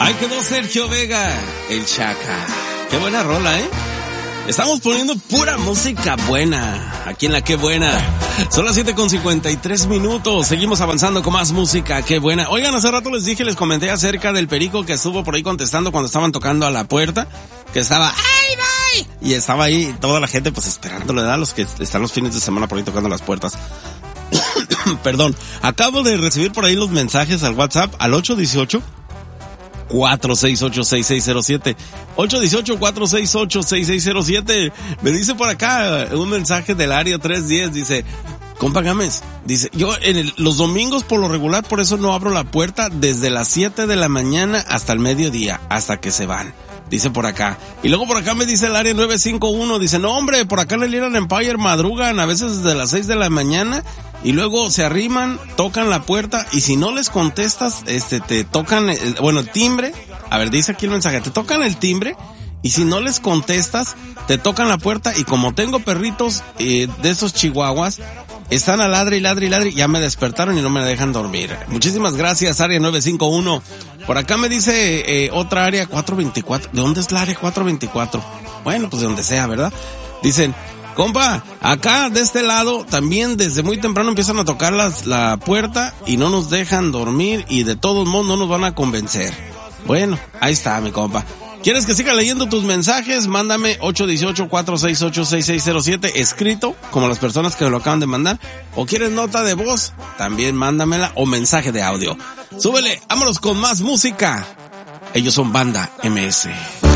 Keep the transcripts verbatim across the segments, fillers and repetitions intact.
Ahí quedó Sergio Vega, el Chaca. Qué buena rola, ¿eh? Estamos poniendo pura música buena, aquí en la Qué Buena. Son las siete con cincuenta y tres minutos, seguimos avanzando con más música, Qué Buena. Oigan, hace rato les dije, les comenté acerca del perico que estuvo por ahí contestando cuando estaban tocando a la puerta, que estaba, ¡ay, bye! Y estaba ahí toda la gente pues esperándole, ¿verdad? Los que están los fines de semana por ahí tocando las puertas. Perdón, acabo de recibir por ahí los mensajes al WhatsApp al ocho uno ocho, cuatro seis ocho, seis seis cero siete. ocho uno ocho, cuatro seis ocho, seis seis cero siete. Me dice por acá un mensaje del área tres diez, dice, compa Gámez, dice, yo en el, los domingos por lo regular, por eso no abro la puerta desde las siete de la mañana hasta el mediodía, hasta que se van. Dice por acá. Y luego por acá me dice el área nueve cinco uno, dice, no hombre, por acá en el Irán Empire madrugan a veces desde las seis de la mañana y luego se arriman, tocan la puerta y si no les contestas, este, te tocan, el, bueno, el timbre. A ver, dice aquí el mensaje, te tocan el timbre y si no les contestas, te tocan la puerta y como tengo perritos eh, de esos chihuahuas, están a ladre y ladre y ladre, ya me despertaron y no me dejan dormir. Muchísimas gracias, área nueve cinco uno. Por acá me dice eh, otra área cuatro veinticuatro. ¿De dónde es la área cuatro veinticuatro? Bueno, pues de donde sea, ¿verdad? Dicen, compa, acá de este lado también desde muy temprano empiezan a tocar las, la puerta y no nos dejan dormir y de todos modos no nos van a convencer. Bueno, ahí está mi compa. ¿Quieres que siga leyendo tus mensajes? Mándame ocho uno ocho, cuatro seis ocho, seis seis cero siete escrito, como las personas que me lo acaban de mandar. O quieres nota de voz, también mándamela, o mensaje de audio. Súbele, vámonos con más música. Ellos son Banda M S.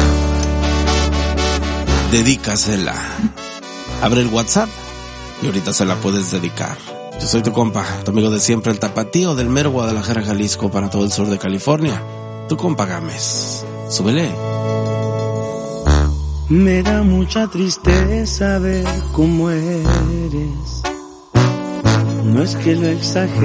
Dedícasela. Abre el WhatsApp y ahorita se la puedes dedicar. Yo soy tu compa, tu amigo de siempre, el tapatío del mero Guadalajara, Jalisco, para todo el sur de California. Tu compa Gámez. Súbele. Me da mucha tristeza ver cómo eres. No es que lo exagere.